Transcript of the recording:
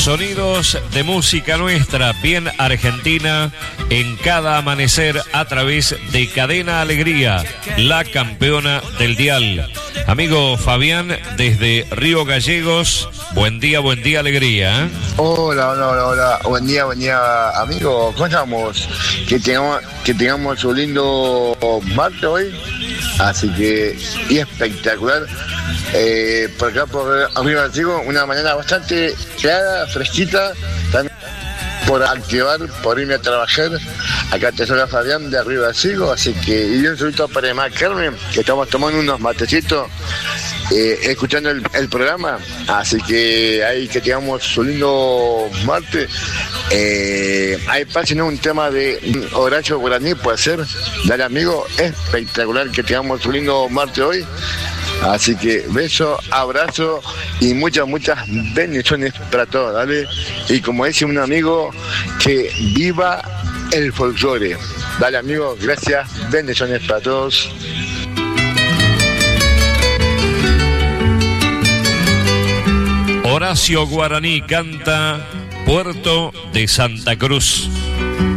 Sonidos de música nuestra, bien argentina, en cada amanecer a través de Cadena Alegría, la campeona del dial. Amigo Fabián, desde Río Gallegos, buen día, alegría. Hola, buen día, amigo, ¿cómo estamos? Que tengamos un lindo martes hoy, así que, y espectacular. Por acá, por arriba sigo, una mañana bastante clara, fresquita, también por activar, por irme a trabajar. Acá te saluda Fabián de arriba sigo, así que, y un saludito para Emma Carmen, que estamos tomando unos matecitos, escuchando el programa, así que ahí que tengamos un lindo martes. Ahí pasen un tema de Horacio Guaraní, puede ser, dale amigo, espectacular que tengamos un lindo martes hoy. Así que beso, abrazo y muchas bendiciones para todos, dale. Y como dice un amigo, que viva el folclore. Dale amigo, gracias, bendiciones para todos. Horacio Guaraní canta Puerto de Santa Cruz.